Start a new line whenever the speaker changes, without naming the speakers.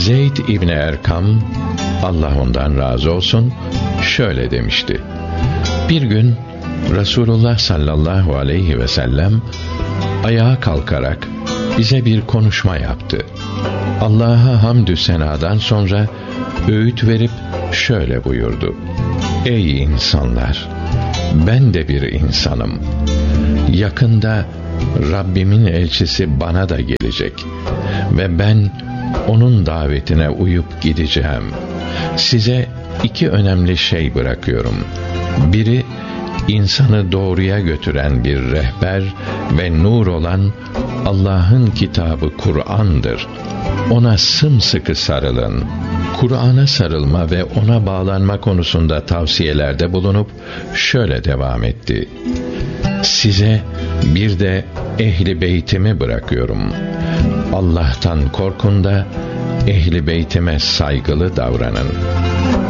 Zeyd İbni Erkam, Allah ondan razı olsun, şöyle demişti: bir gün Resulullah sallallahu aleyhi ve sellem ayağa kalkarak bize bir konuşma yaptı. Allah'a hamdü senadan sonra öğüt verip şöyle buyurdu: ey insanlar! Ben de bir insanım. Yakında Rabbimin elçisi bana da gelecek ve ben onun davetine uyup gideceğim. Size iki önemli şey bırakıyorum. Biri, insanı doğruya götüren bir rehber ve nur olan Allah'ın kitabı Kur'an'dır. Ona sımsıkı sarılın. Kur'an'a sarılma ve ona bağlanma konusunda tavsiyelerde bulunup şöyle devam etti: size bir de ehli beytimi bırakıyorum. Allah'tan korkun da ehli beytime saygılı davranın.